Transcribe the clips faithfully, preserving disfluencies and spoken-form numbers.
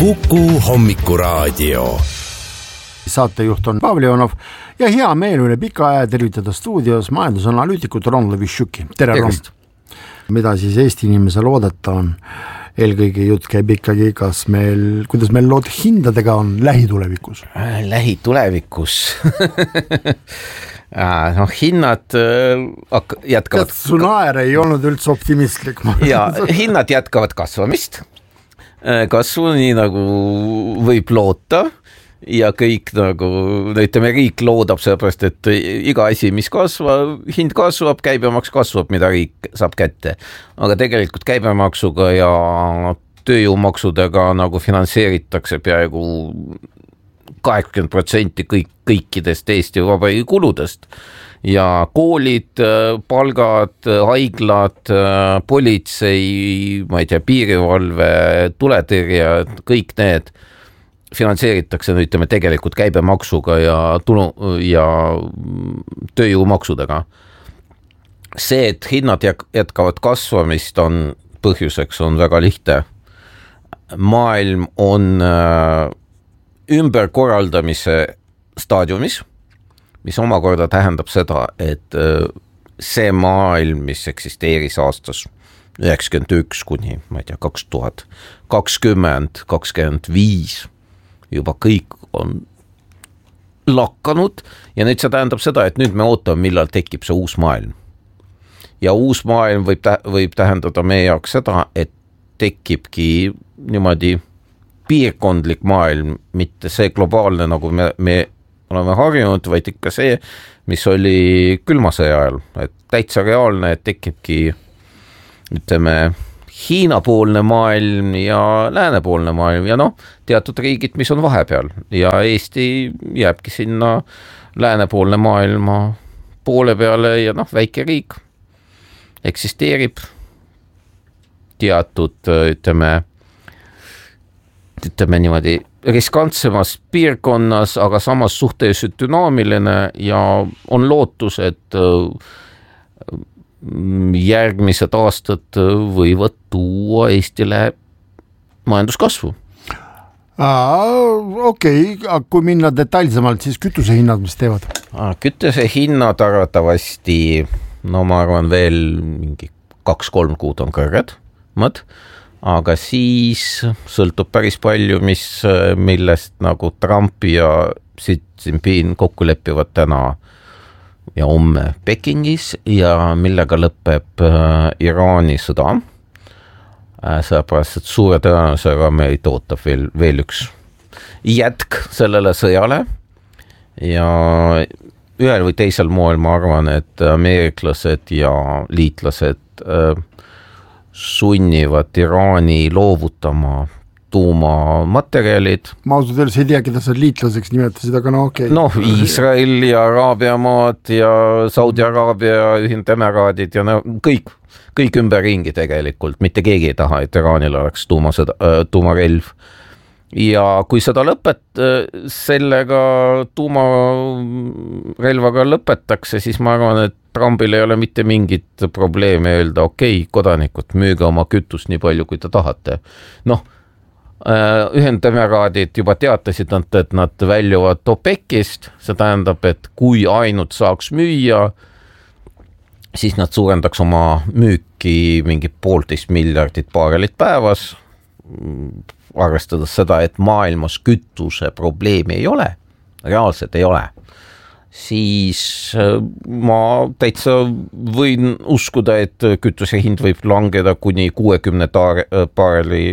Kuku Hommikuraadio. Saatejuht on Pavlionov ja hea meel üle pika aja tervitada stuudios majandusanalüütikut Ron Levišuki. Tere, Ron! Mida siis Eesti inimesel oodata on? Eelkõige jutt käib ikkagi, kas meil, kuidas meil lood hindadega on lähitulevikus? Lähitulevikus? no hinnad jätkavad... Tead, su naer ei olnud üldse optimistlik. ja, hinnad jätkavad kasvamist. Kasvu nii nagu võib loota ja kõik nagu, ütleme, riik loodab sellepärast, et iga asi, mis kasvab, hind kasvab, käibemaks kasvab, mida riik saab kätte. Aga tegelikult käibemaksuga ja tööjõumaksudega nagu finantseeritakse peaaegu kaheksakümmend protsenti kõik, kõikidest Eesti Vabariigi kuludest. Ja koolid, palgad, haiglad, politsei, ma ei tea, piirivalve, tuletõrje, kõik need finantseeritakse, ütleme, tegelikult käibemaksuga ja tulu ja tööjõumaksudega. See, et hinnad jätkavad kasvamist, on põhjuseks on väga lihtne. Maailm on ümberkorraldamise staadiumis, mis omakorda tähendab seda, et see maailm, mis eksisteeris aastas üheksakümmend üks kuni, ma ei tea, kaks tuhat kakskümmend, kakskümmend viis, juba kõik on lakanud ja nüüd see tähendab seda, et nüüd me ootame, millal tekib see uus maailm. Ja uus maailm võib, tä- võib tähendada meie jaoks seda, et tekibki niimoodi piirkondlik maailm, mitte see globaalne, nagu me, me oleme harjunud, vaid ikka see, mis oli külmasõja ajal, et täitsa reaalne, et tekibki, ütleme, Hiina-poolne maailm ja läänepoolne maailm ja noh, teatud riigid, mis on vahepeal ja Eesti jääbki sinna läänepoolne maailma poole peale ja noh, väike riik eksisteerib teatud, ütleme, ütleme niimoodi riskantsemas piirkonnas, aga samas suhteliselt dünaamiline ja on lootus, et järgmised aastad võivad tuua Eestile majanduskasvu. Okei, okay. Kui minna detailsemalt, siis kütusehinnad, mis teevad? Kütusehinnad arvatavasti, no ma arvan veel mingi kaks-kolm kuud on kõrged, mõt, aga siis sõltub päris palju, mis, millest nagu Trump ja Xi Jinping kokku leppivad täna ja homme Pekingis ja millega lõpeb äh, Iraani sõda. Äh, sellepärast, et suure tõenäosusega meid ootab veel, veel üks jätk sellele sõjale ja ühel või teisel moel ma arvan, et ameeriklased ja liitlased äh, sunnivad Iraani loovutama tuumamaterjalid. Ma ausalt öeldes ei tea, keda sa liitlaseks nimetasid, aga no okei. Okay. Noh, Iisrael ja Araabia maad ja Saudi-Araabia ühendemeraadid ja no, kõik, kõik ümberringi tegelikult. Mitte keegi ei taha, et Iraanil oleks tuumasõda, tuumarelv. Ja kui seda lõpet, sellega tuumarelvaga lõpetakse, siis ma arvan, et Trumpil ei ole mitte mingit probleemi öelda, okei, okay, kodanikud, müüge oma kütust nii palju, kui te tahate. Noh, ühendemeraadid juba teatasid, et nad väljuvad OPEC-ist, see tähendab, et kui ainult saaks müüa, siis nad suurendaks oma müüki mingi poolteist miljardit baarelit päevas, arvestades seda, et maailmas kütuse probleemi ei ole, reaalselt ei ole, siis ma täitsa võin uskuda, et kütuse hind võib langeda kuni kuuekümne baareli.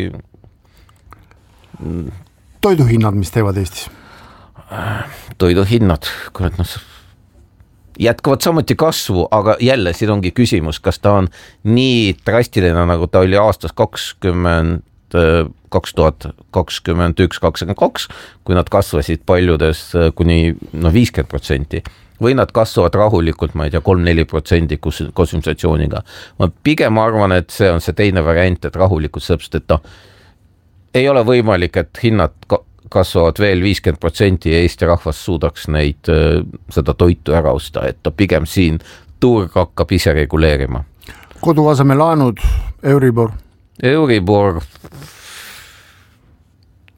Toiduhinnad, mis teevad Eestis? Toiduhinnad, kurat, no, jätkavad samuti kasvu, aga jälle siin ongi küsimus, kas ta on nii drastiline, nagu ta oli aastas kakskümmend, kaks tuhat kakskümmend üks kakskümmend kaks, kui nad kasvasid paljudes kuni no, viiskümmend protsenti. Või nad kasvavad rahulikult, ma ei tea, kolm-neli protsenti konsumptsiooniga. Ma pigem arvan, et see on see teine variant, et rahulikult sõpst, et ta ei ole võimalik, et hinnad kasvavad veel viiskümmend protsenti ja Eesti rahvas suudaks neid, seda toitu ära osta, et ta pigem siin turg hakkab ise reguleerima. Koduaseme laenud, Euribor? Euribor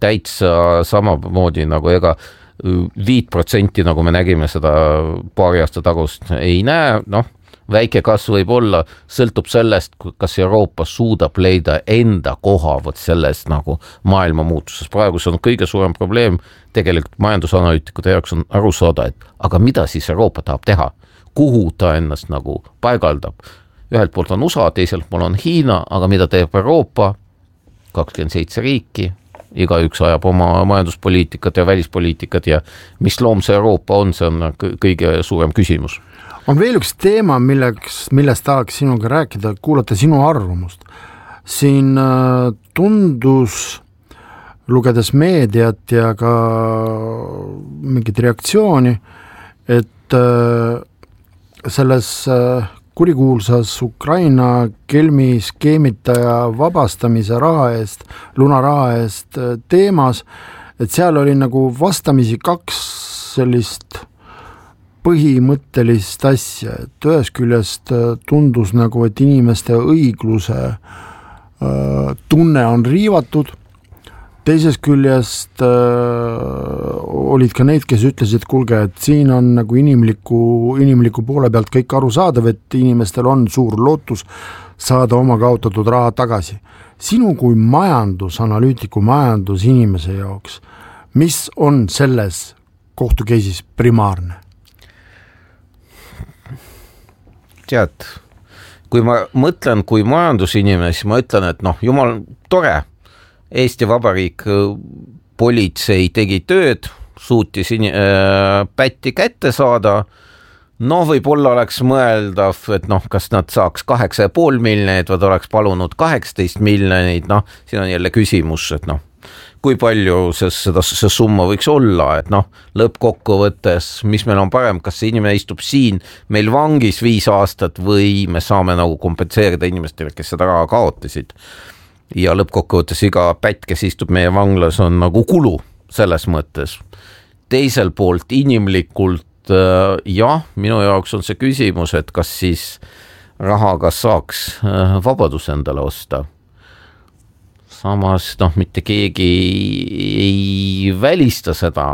täitsa samamoodi nagu ega viit protsenti, nagu me nägime seda paari aasta tagust, ei näe, noh, väike kasv võib olla, sõltub sellest, kas Euroopa suudab leida enda koha võt sellest nagu maailma muutuses. Praegu see on kõige suurem probleem tegelikult majandusanalüütikute jaoks on aru saada, et aga mida siis Euroopa tahab teha? Kuhu ta ennast nagu paigaldab? Ühelt poolt on U S A, teiselt pool on Hiina, aga mida teeb Euroopa? kakskümmend seitse riiki, iga üks ajab oma majanduspoliitikat ja välispoliitikat ja mis loom see Euroopa on, see on kõige suurem küsimus. On veel üks teema, milleks, millest tahaks sinuga rääkida, kuulata sinu arvamust. Siin tundus, lugedes meediat ja ka mingit reaktsiooni, et selles kurikuulsas Ukraina kelmi skeemitaja vabastamise raha eest, lunaraha eest teemas, et seal oli nagu vastamisi kaks sellist põhimõttelist asja, et ühest küljest tundus nagu, et inimeste õigluse tunne on riivatud, teisest küljest olid ka neid, kes ütlesid, kuulge, et siin on nagu inimliku, inimliku poole pealt kõik aru saadav, et inimestel on suur lootus saada oma kaotatud raha tagasi. Sinu kui majandusanalüütiku majandusinimese jaoks, mis on selles kohtukeisis primaarne? Tead, kui ma mõtlen kui majandusinimesi, ma ütlen, et noh, jumal tore, Eesti Vabariik politsei tegi tööd, suutis in- äh, pätti kätte saada, no võib-olla oleks mõeldav, et noh, kas nad saaks kaheksa ja pool miljonit, või oleks palunud kaheksateist miljonit, noh, siin on jälle küsimus, et noh, kui palju see, seda, see summa võiks olla, et noh, lõppkokkuvõttes, mis meil on parem, kas see inimene istub siin meil vangis viis aastat või me saame nagu kompenseerida inimestele, kes seda raha kaotasid. Ja lõppkokkuvõttes iga pätt, kes istub meie vanglas, on nagu kulu selles mõttes. Teisel poolt inimlikult, jah, minu jaoks on see küsimus, et kas siis rahaga saaks vabadus endale osta. Samas, noh, mitte keegi ei välista seda.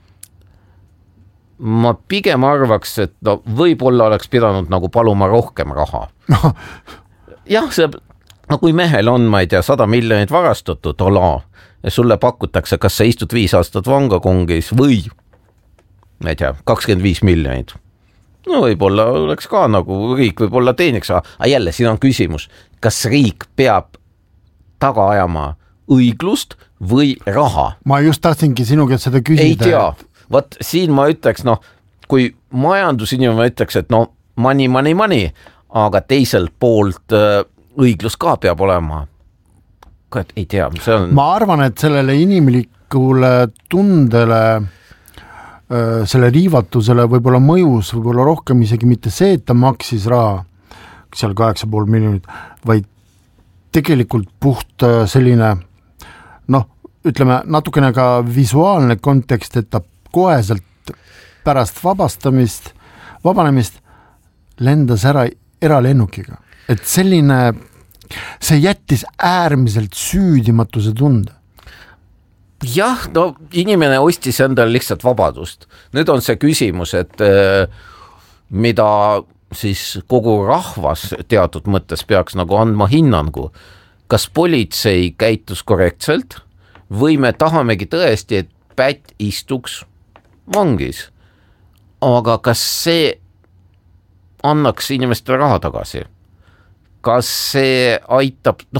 Ma pigem arvaks, et no, võib-olla oleks pidanud nagu paluma rohkem raha. Jah, see, no kui mehel on, ma ei tea, sada miljonit varastatud, ala, ja sulle pakutakse, kas sa istud viis aastat vangakongis või, ma ei tea, kakskümmend viis miljonit. No võib-olla oleks ka nagu riik võib-olla teeniks, aga jälle, siin on küsimus, kas riik peab taga ajama õiglust või raha. Ma just tahtsingi sinu käest seda küsida. Ei tea, võt siin ma ütleks, noh, kui majandusinimene ütleks, et no money, money, money, aga teiselt poolt õiglus ka peab olema. Ei tea, see on... Ma arvan, et sellele inimlikule tundele, selle riivatusele võib-olla mõjus, võib-olla rohkem isegi mitte see, et ta maksis raha, seal kaheksa pool miljonit, vaid tegelikult puht selline, noh, ütleme natukene ka visuaalne kontekst, et ta koheselt pärast vabastamist, vabanemist lendas ära eralennukiga. Et selline, see jättis äärmiselt süüdimatuse tunde. Jah, no inimene ostis endale lihtsalt vabadust. Nüüd on see küsimus, et mida siis kogu rahvas teatud mõttes peaks nagu andma hinnangu, kas politsei käitus korrektselt või me tahamegi tõesti, et pätt istuks vangis, aga kas see annaks inimestele raha tagasi, kas see aitab, noh,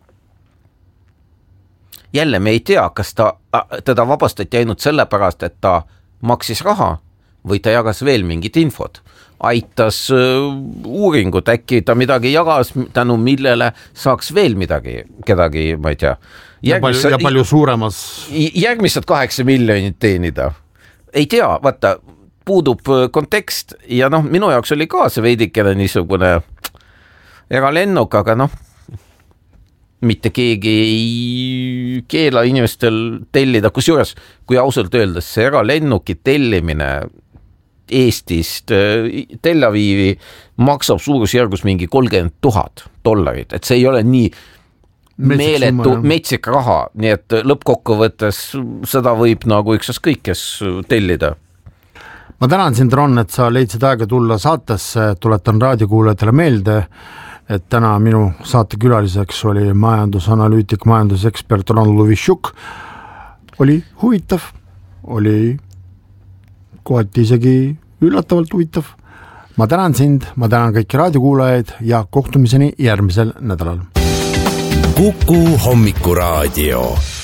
jälle me ei tea, kas ta, teda vabastati ainult sellepärast, et ta maksis raha või ta jagas veel mingit infot. Aitas uh, uuringut, äkki ta midagi jagas, tänu millele saaks veel midagi, kedagi, ma ei tea. Järgmised, ja, palju, ja palju suuremas... Järgmised kaheksa miljonit teenida. Ei tea, vaata, puudub kontekst ja noh, minu jaoks oli ka see veidikene niisugune eralennuk, aga noh, mitte keegi ei keela inimestel tellida, kusjuures, kui ausalt öeldes see eralennuki tellimine Eestist Tel Avivi maksab suurusjärgus mingi kolmkümmend tuhat dollarit, et see ei ole nii, meeletu, metsik raha, nii et lõppkokkuvõttes seda võib nagu üksaskõik, kes tellida. Ma tänan sind, Ron, et sa leidsid aega tulla saatesse, tuletan raadiokuulajatele meelde, et täna minu saate külaliseks oli majandusanalüütik, majandusekspert Ron Levitšuk. Oli huvitav, oli kohati isegi üllatavalt huvitav. Ma tänan sind, ma tänan kõiki raadiokuulajaid ja kohtumiseni järgmisel nädalal. Kuku Hommikuraadio.